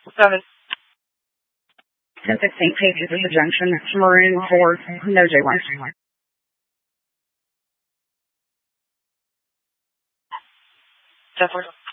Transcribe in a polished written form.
7. 1016 pages of the junction, Maroon 4, no J1. Definitely.